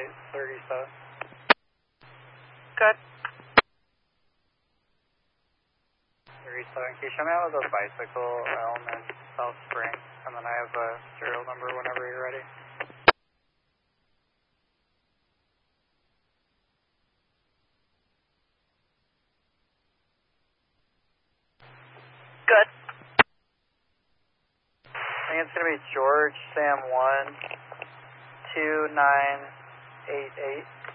3837. Good. 37. Can you show me out with a bicycle element South Spring? And then I have a serial number whenever you're ready. Good. I think it's going to be George Sam 1 2988.